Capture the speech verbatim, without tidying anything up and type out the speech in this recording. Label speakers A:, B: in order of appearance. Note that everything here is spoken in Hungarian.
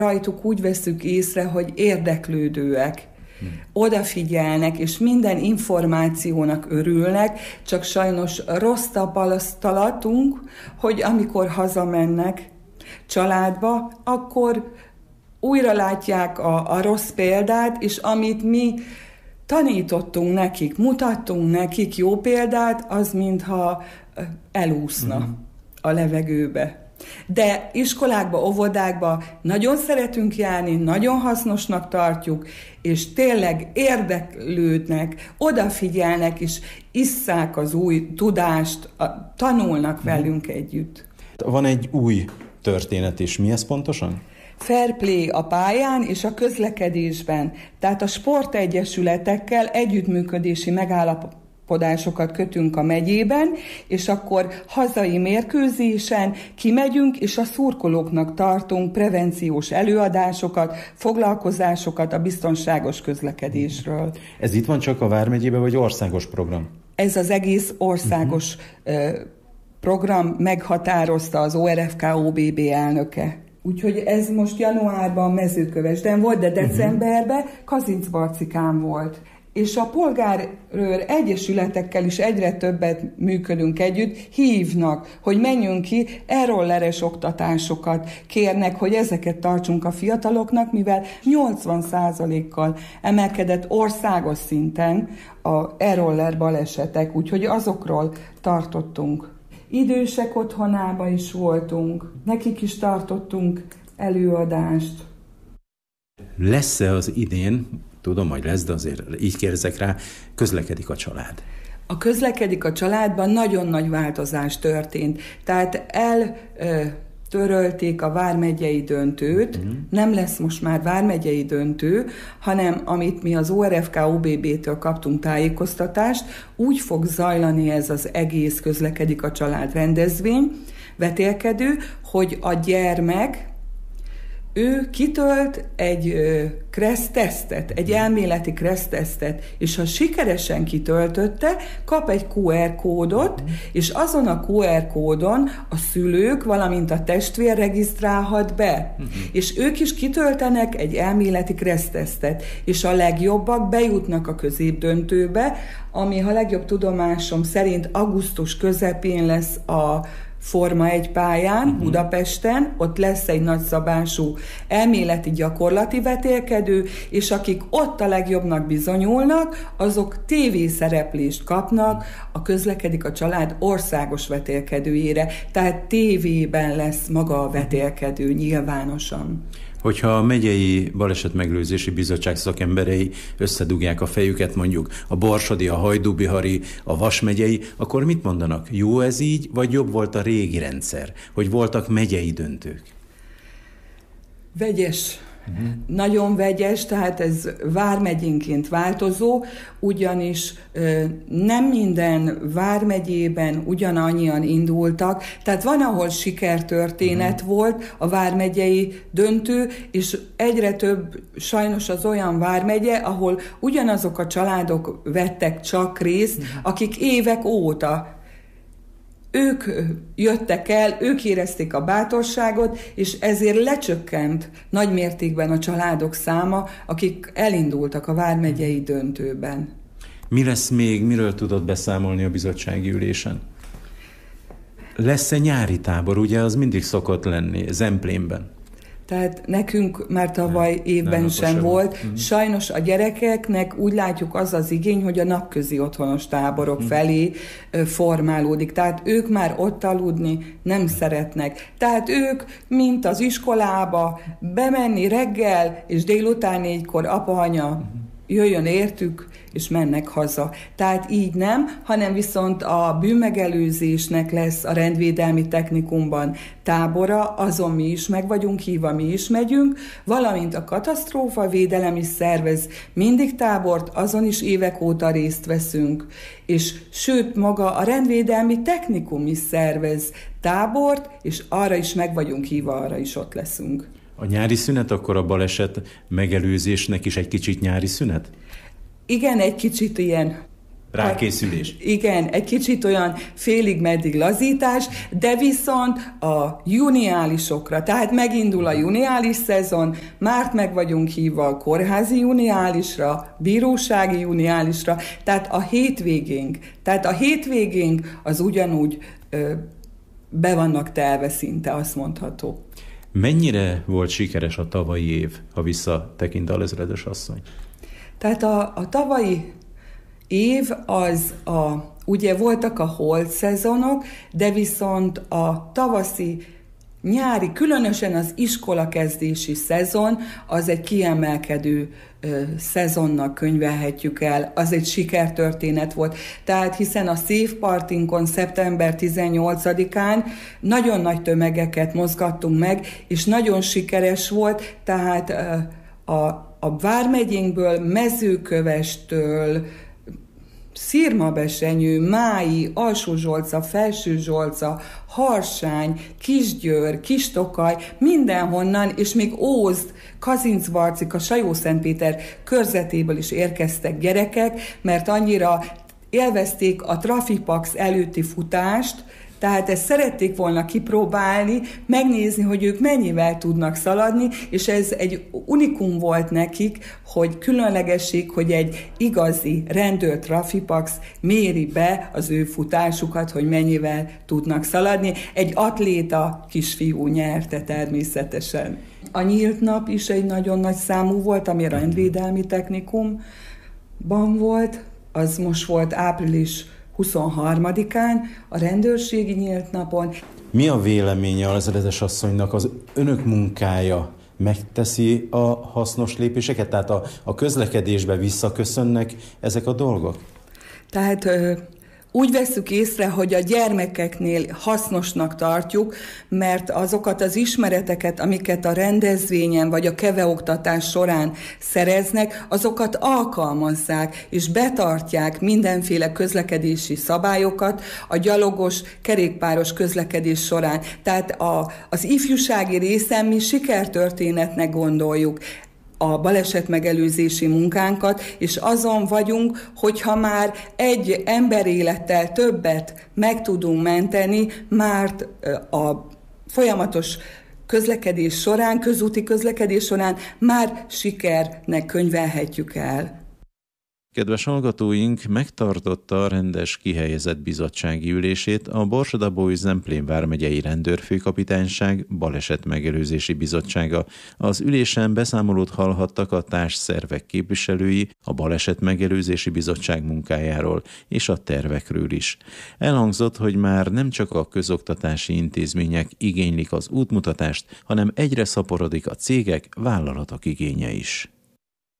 A: Rajtuk úgy veszük észre, hogy érdeklődőek, odafigyelnek, és minden információnak örülnek, csak sajnos rossz tapasztalatunk, hogy amikor hazamennek családba, akkor újra látják a, a rossz példát, és amit mi tanítottunk nekik, mutattunk nekik jó példát, az mintha elúszna uh-huh. a levegőbe. De iskolákba, óvodákba nagyon szeretünk járni, nagyon hasznosnak tartjuk, és tényleg érdeklődnek, odafigyelnek, és isszák az új tudást, a, tanulnak velünk együtt.
B: Van egy új történet is. Mi ez pontosan?
A: Fair play a pályán és a közlekedésben. Tehát a sportegyesületekkel együttműködési megállapodásokat kötünk a megyében, és akkor hazai mérkőzésen kimegyünk, és a szurkolóknak tartunk prevenciós előadásokat, foglalkozásokat a biztonságos közlekedésről.
B: Ez itt van csak a Vármegyében, vagy országos program?
A: Ez az egész országos uh-huh. program, meghatározta az o er ef ká o bé bé elnöke. Úgyhogy ez most januárban Mezőkövesden volt, de decemberben Kazincbarcikán volt. És a polgárőr egyesületekkel is egyre többet működünk együtt, hívnak, hogy menjünk ki, e-rolleres oktatásokat kérnek, hogy ezeket tartsunk a fiataloknak, mivel nyolcvan százalékkal emelkedett országos szinten a e-roller balesetek, úgyhogy azokról tartottunk. Idősek otthonába is voltunk, nekik is tartottunk előadást.
B: Lesz-e az idén, tudom, hogy lesz, de azért így kérdezek rá, közlekedik a család?
A: A közlekedik a családban nagyon nagy változás történt. Tehát eltörölték a vármegyei döntőt, uh-huh. nem lesz most már vármegyei döntő, hanem amit mi az o er ef ká o bé bé-től kaptunk tájékoztatást, úgy fog zajlani ez az egész közlekedik a család rendezvény, vetélkedő, hogy a gyermek ő kitölt egy kressztesztet, egy elméleti kressztesztet, és ha sikeresen kitöltötte, kap egy kú er kódot, és azon a kú er kódon a szülők, valamint a testvér regisztrálhat be. Uh-huh. És ők is kitöltenek egy elméleti kressztesztet, és a legjobbak bejutnak a középdöntőbe, ami, ha legjobb tudomásom szerint augusztus közepén lesz a Forma egy pályán, uh-huh. Budapesten, ott lesz egy nagyszabású elméleti gyakorlati vetélkedő, és akik ott a legjobbnak bizonyulnak, azok tévészereplést kapnak a Közlekedik a Család országos vetélkedőjére. Tehát tévében lesz maga a vetélkedő nyilvánosan.
B: Hogyha a megyei balesetmegelőzési bizottság szakemberei összedugják a fejüket, mondjuk a borsodi, a hajdúbihari, a Vas megyei, akkor mit mondanak? Jó ez így, vagy jobb volt a régi rendszer, hogy voltak megyei döntők?
A: Vegyes. Uh-huh. Nagyon vegyes, tehát ez vármegyénként változó, ugyanis ö, nem minden vármegyében ugyanannyian indultak, tehát van, ahol sikertörténet uh-huh. volt a vármegyei döntő, és egyre több sajnos az olyan vármegye, ahol ugyanazok a családok vettek csak részt, uh-huh. akik évek óta ők jöttek el, ők érezték a bátorságot, és ezért lecsökkent nagy mértékben a családok száma, akik elindultak a vármegyei döntőben.
B: Mi lesz még, miről tudod beszámolni a bizottsági ülésen? Lesz-e nyári tábor? Ugye az mindig szokott lenni, Zemplénben.
A: Tehát nekünk már tavaly nem, évben nem, sem volt. Uh-huh. Sajnos a gyerekeknek úgy látjuk az az igény, hogy a napközi otthonos táborok uh-huh. felé formálódik. Tehát ők már ott aludni nem uh-huh. szeretnek. Tehát ők, mint az iskolába, bemenni reggel, és délután négykor apa-anya uh-huh. jöjjön értük, és mennek haza. Tehát így nem, hanem viszont a bűnmegelőzésnek lesz a rendvédelmi technikumban tábora, azon mi is meg vagyunk hívva, mi is megyünk, valamint a katasztrófavédelem is szervez mindig tábort, azon is évek óta részt veszünk, és sőt maga a rendvédelmi technikum is szervez tábort, és arra is meg vagyunk hívva, arra is ott leszünk.
B: A nyári szünet akkor a baleset megelőzésnek is egy kicsit nyári szünet?
A: Igen, egy kicsit ilyen
B: rákészülés.
A: Hát, igen, egy kicsit olyan félig-meddig lazítás, de viszont a juniálisokra, tehát megindul a juniális szezon, már meg vagyunk hívva a kórházi juniálisra, bírósági juniálisra, tehát a hétvégénk, tehát a hétvégénk az ugyanúgy ö, be vannak telve szinte, azt mondható.
B: Mennyire volt sikeres a tavalyi év, ha visszatekint alezredes asszony?
A: Tehát a, a tavalyi év az a, ugye voltak a holt szezonok, de viszont a tavaszi, nyári, különösen az iskolakezdési szezon, az egy kiemelkedő ö, szezonnak könyvelhetjük el, az egy sikertörténet volt. Tehát hiszen a szívpartinkon szeptember tizennyolcadikán nagyon nagy tömegeket mozgattunk meg, és nagyon sikeres volt, tehát ö, a, a vármegyénkből, Mezőkövestől, Szirmabesenyő, Mályi, Alsó-Zsolca, Felső-Zsolca, Harsány, Kisgyőr, Kistokaj, mindenhonnan, és még Ózd, Kazincbarcik, a Sajó-Szentpéter körzetéből is érkeztek gyerekek, mert annyira élvezték a Trafipax előtti futást, tehát ezt szerették volna kipróbálni, megnézni, hogy ők mennyivel tudnak szaladni, és ez egy unikum volt nekik, hogy különlegesség, hogy egy igazi rendőr Trafipax méri be az ő futásukat, hogy mennyivel tudnak szaladni. Egy atléta kisfiú nyerte természetesen. A nyílt nap is egy nagyon nagy számú volt, ami a rendvédelmi technikumban volt, az most volt április huszonharmadikán, a rendőrségi nyílt napon.
B: Mi a véleménye az alezredes asszonynak? Az önök munkája megteszi a hasznos lépéseket? Tehát a, a közlekedésbe visszaköszönnek ezek a dolgok?
A: Tehát ö, úgy vesszük észre, hogy a gyermekeknél hasznosnak tartjuk, mert azokat az ismereteket, amiket a rendezvényen vagy a keveoktatás során szereznek, azokat alkalmazzák és betartják mindenféle közlekedési szabályokat a gyalogos, kerékpáros közlekedés során. Tehát a, az ifjúsági részen mi sikertörténetnek gondoljuk a balesetmegelőzési munkánkat, és azon vagyunk, hogyha már egy emberélettel többet meg tudunk menteni, már a folyamatos közlekedés során, közúti közlekedés során már sikernek könyvelhetjük el.
B: Kedves hallgatóink, megtartotta a rendes kihelyezett bizottsági ülését a Borsod-Abaúj-Zemplén vármegyei rendőrfőkapitányság balesetmegelőzési bizottsága. Az ülésen beszámolót hallhattak a társszervek képviselői a balesetmegelőzési bizottság munkájáról és a tervekről is. Elhangzott, hogy már nem csak a közoktatási intézmények igénylik az útmutatást, hanem egyre szaporodik a cégek, vállalatok igénye is.